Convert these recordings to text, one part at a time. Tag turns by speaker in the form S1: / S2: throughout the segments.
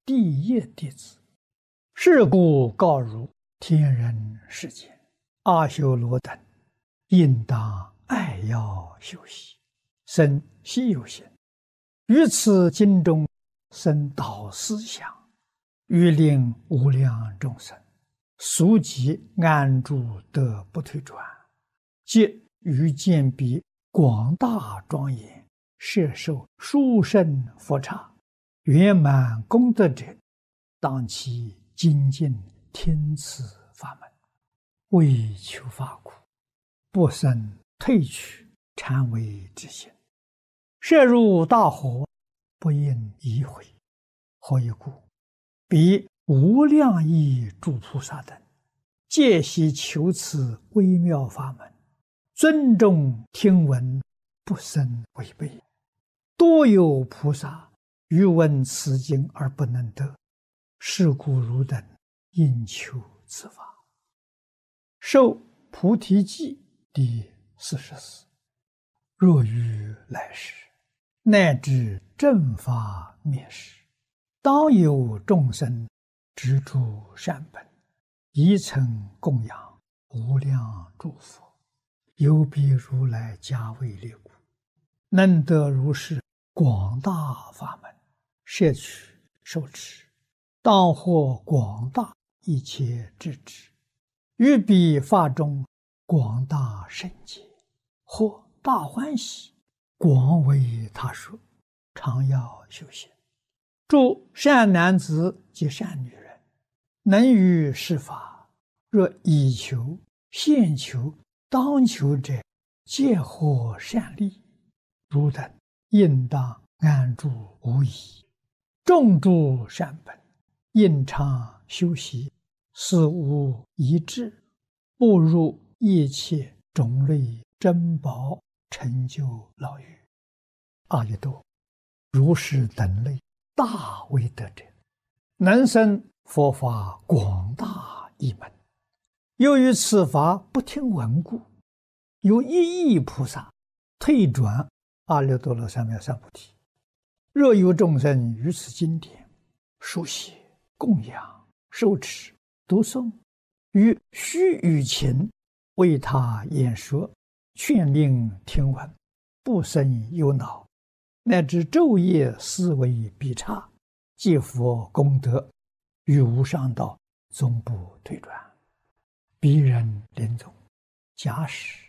S1: 第一弟子。是故告汝天人世间，阿修罗等，应当爱要修习，生希有心，于此经中生导思想，欲令无量众生速即安住得不退转，即于见彼广大庄严，摄受殊胜佛刹，圆满功德者，当其精进听此法门，为求法苦，不生退去禅为之心，摄入大火，不应疑悔。何以故？彼无量亿诸菩萨等，皆悉求此微妙法门，尊重听闻，不生违背。多有菩萨欲闻此经而不能得，是故汝等应求此法。受菩提记第44。若于来世，乃至正法灭世，当有众生执著善本，以诚供养无量诸佛，有彼如来加为力故，能得如是广大法门，摄取受持，当获广大一切智智，于彼法中广大圣解，或大欢喜，广为他说，常要修行。诸善男子及善女人，能于是法，若以求、现求、当求者，皆获善利。汝等应当安住无疑，种诸善本，应常修习，死无遗志，步入一切种类珍宝，成就牢狱。阿逸多，如是等类大威德者，能生佛法广大一门。由于此法不听闻故，有1亿菩萨退转阿耨多罗三藐三菩提。若有众生于此经典书写、供养、受持、读诵，于须臾前为他演说，劝令听闻，不生忧恼，乃至昼夜思维必差，皆佛功德，于无上道终不退转。彼人临终，假使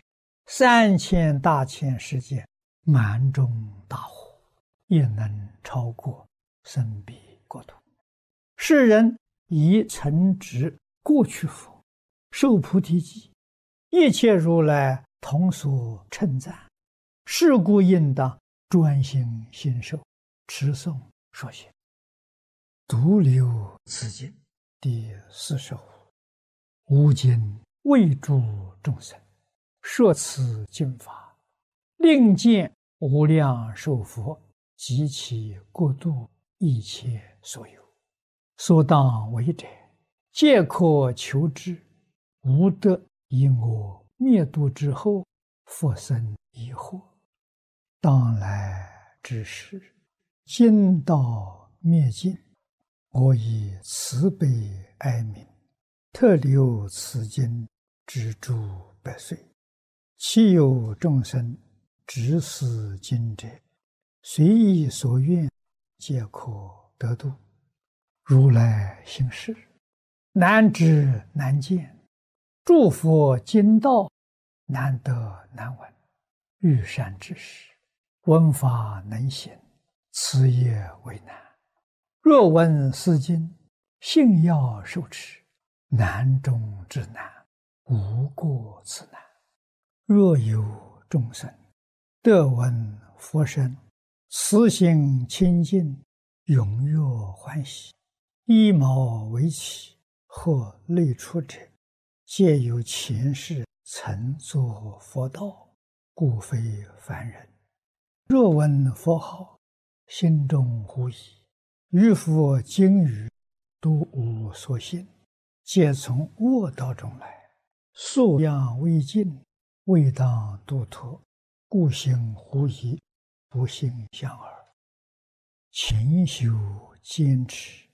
S1: 3000大千世界满中大火，也能超过生彼国土。世人以诚执过去佛，受菩提记，一切如来同所称赞。是故应当专心信受，持诵说学。独留此经第45。吾今为诸众生说此经法，令见无量寿佛及其国度一切所有，所当为者，皆可求之。无得以我灭度之后，复生疑惑。当来之时，经道灭尽，我以慈悲哀悯，特留此经之诸百岁。其有众生执此经者，随意所愿，皆可得度。如来行事，难知难见，诸佛经道难得难闻。欲善知识，闻法能行，此也为难。若闻是经，信要受持，难中之难，无过此难。若有众生得闻佛声，慈心清净，踊跃欢喜，依毛为起，或类出者，皆有前世曾作佛道，故非凡人。若闻佛号，心中狐疑，于佛经语都无所信，皆从恶道中来，素养未尽，未当度脱，故行狐疑，不信相耳。勤修坚持，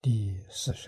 S1: 第40。